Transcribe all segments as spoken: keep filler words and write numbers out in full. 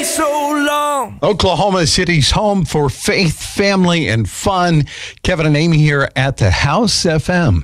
so long. Oklahoma City's home for faith, family, and fun. Kevin and Amy here at the House F M.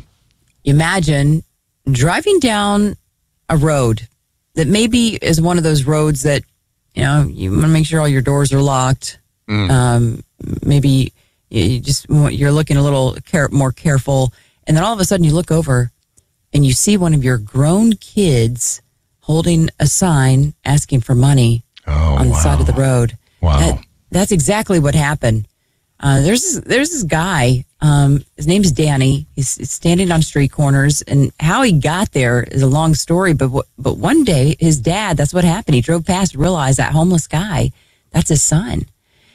Imagine driving down a road that maybe is one of those roads that, you know, you want to make sure all your doors are locked. Mm. Um, maybe you just you're looking a little care, more careful, and then all of a sudden you look over and you see one of your grown kids holding a sign asking for money oh, on the wow. side of the road. Wow, that, that's exactly what happened. Uh, there's this, there's this guy. Um, his name's Danny. He's, he's standing on street corners, and how he got there is a long story. But w- but one day, his dad. That's what happened. He drove past, realized that homeless guy. That's his son.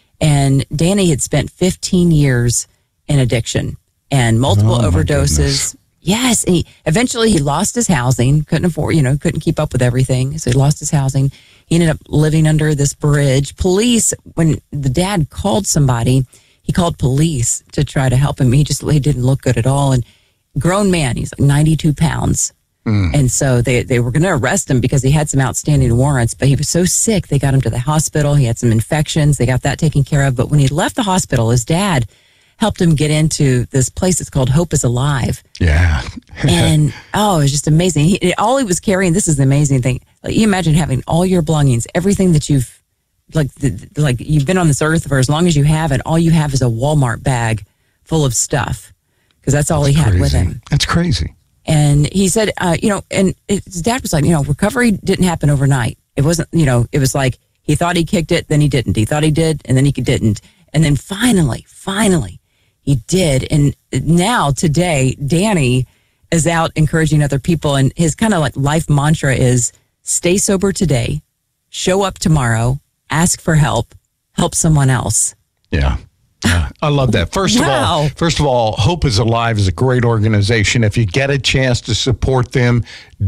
And Danny had spent fifteen years in addiction and multiple oh, overdoses. Yes, and he, eventually he lost his housing. Couldn't afford, you know, couldn't keep up with everything. So he lost his housing. He ended up living under this bridge. Police, when the dad called somebody, he called police to try to help him. He just he didn't look good at all. And grown man, he's like ninety-two pounds. Mm. And so they, they were going to arrest him because he had some outstanding warrants, but he was so sick, they got him to the hospital. He had some infections. They got that taken care of. But when he left the hospital, his dad helped him get into this place that's called Hope is Alive. Yeah. And, oh, it was just amazing. He, all he was carrying, this is the amazing thing. Like, you imagine having all your belongings, everything that you've, like, the, like you've been on this earth for as long as you have, and all you have is a Walmart bag full of stuff, because that's all that's he had crazy. with him. That's crazy. And he said, uh, you know, and his dad was like, you know, recovery didn't happen overnight. It wasn't, you know, it was like he thought he kicked it, then he didn't. He thought he did, and then he didn't. And then finally, finally, he did. And now, today, Danny is out encouraging other people. And his kind of like life mantra is stay sober today, show up tomorrow, ask for help, help someone else. Yeah. Yeah, I love that. First wow. of all, first of all, Hope is Alive is a great organization. If you get a chance to support them,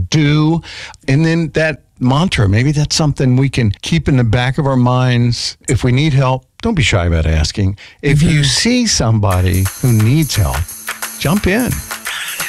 do. And then that mantra, maybe that's something we can keep in the back of our minds. If we need help, don't be shy about asking. If mm-hmm. you see somebody who needs help, jump in.